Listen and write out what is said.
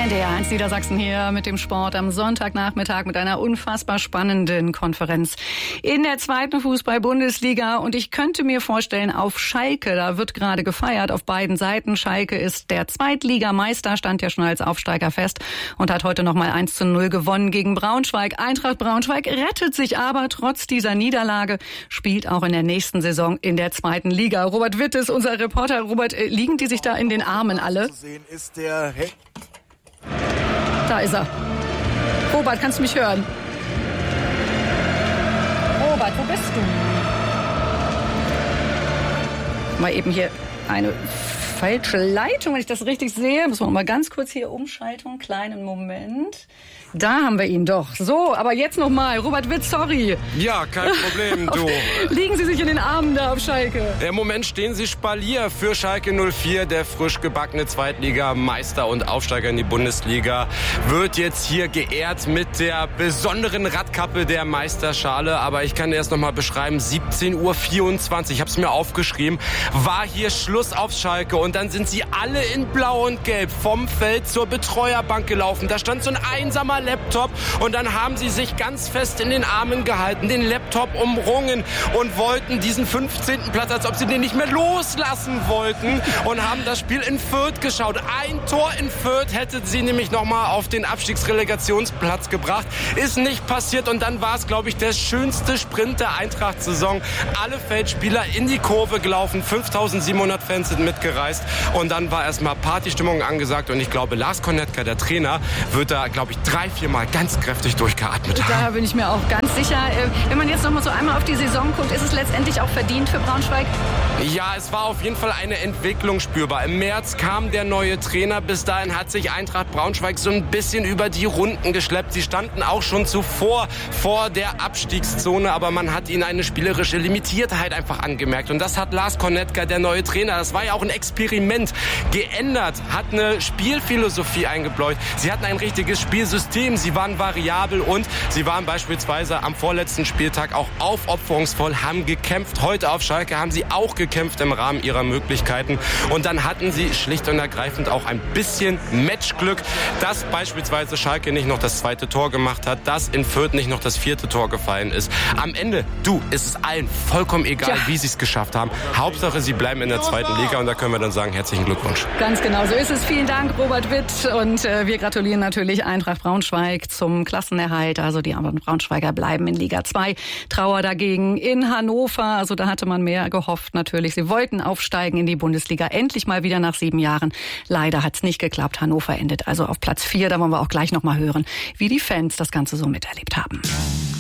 NDR1 Niedersachsen hier mit dem Sport am Sonntagnachmittag mit einer unfassbar spannenden Konferenz in der zweiten Fußball-Bundesliga. Und ich könnte mir vorstellen, auf Schalke, da wird gerade gefeiert auf beiden Seiten. Schalke ist der Zweitligameister, stand ja schon als Aufsteiger fest und hat heute nochmal 1:0 gewonnen gegen Braunschweig. Eintracht Braunschweig rettet sich aber trotz dieser Niederlage, spielt auch in der nächsten Saison in der zweiten Liga. Robert Witt ist unser Reporter. Robert, liegen die sich da in den Armen alle? Zu sehen ist der Da ist er. Robert, kannst du mich hören? Robert, wo bist du? Mal eben hier eine falsche Leitung, wenn ich das richtig sehe. Müssen wir mal ganz kurz hier umschalten. Kleinen Moment. Da haben wir ihn doch. So, aber jetzt nochmal. Robert Witt, sorry. Ja, kein Problem, du. Liegen Sie sich in den Armen da auf Schalke? Im Moment stehen Sie Spalier für Schalke 04. Der frisch gebackene Zweitligameister und Aufsteiger in die Bundesliga wird jetzt hier geehrt mit der besonderen Radkappe der Meisterschale. Aber ich kann dir erst nochmal beschreiben. 17:24 Uhr, ich habe es mir aufgeschrieben, war hier Schluss auf Schalke. Und dann sind sie alle in Blau und Gelb vom Feld zur Betreuerbank gelaufen. Da stand so ein einsamer Laptop und dann haben sie sich ganz fest in den Armen gehalten, den Laptop umrungen und wollten diesen 15. Platz, als ob sie den nicht mehr loslassen wollten, und haben das Spiel in Fürth geschaut. Ein Tor in Fürth hätte sie nämlich nochmal auf den Abstiegsrelegationsplatz gebracht. Ist nicht passiert und dann war es, glaube ich, der schönste Sprint der Eintracht-Saison. Alle Feldspieler in die Kurve gelaufen, 5700 Fans sind mitgereist und dann war erstmal Partystimmung angesagt und ich glaube, Lars Konetka, der Trainer, wird da, glaube ich, 3-4 Mal ganz kräftig durchgeatmet haben. Da bin ich mir auch ganz sicher. Wenn man jetzt noch mal so einmal auf die Saison guckt, ist es letztendlich auch verdient für Braunschweig? Ja, es war auf jeden Fall eine Entwicklung spürbar. Im März kam der neue Trainer. Bis dahin hat sich Eintracht Braunschweig so ein bisschen über die Runden geschleppt. Sie standen auch schon zuvor vor der Abstiegszone, aber man hat ihnen eine spielerische Limitiertheit einfach angemerkt. Und das hat Lars Konetka, der neue Trainer, das war ja auch ein Experiment, geändert, hat eine Spielphilosophie eingebläut. Sie hatten ein richtiges Spielsystem, sie waren variabel und sie waren beispielsweise am vorletzten Spieltag auch aufopferungsvoll, haben gekämpft. Heute auf Schalke haben sie auch gekämpft im Rahmen ihrer Möglichkeiten. Und dann hatten sie schlicht und ergreifend auch ein bisschen Matchglück, dass beispielsweise Schalke nicht noch das zweite Tor gemacht hat, dass in Fürth nicht noch das vierte Tor gefallen ist. Am Ende, ist es allen vollkommen egal, wie sie es geschafft haben. Hauptsache, sie bleiben in der zweiten Liga und da können wir dann sagen, herzlichen Glückwunsch. Ganz genau, so ist es. Vielen Dank, Robert Witt. Und wir gratulieren natürlich Eintracht Braunschweig zum Klassenerhalt. Also die anderen Braunschweiger bleiben in Liga 2. Trauer dagegen in Hannover. Also da hatte man mehr gehofft natürlich. Sie wollten aufsteigen in die Bundesliga. Endlich mal wieder nach 7 Jahren. Leider hat es nicht geklappt. Hannover endet also auf Platz 4. Da wollen wir auch gleich noch mal hören, wie die Fans das Ganze so miterlebt haben.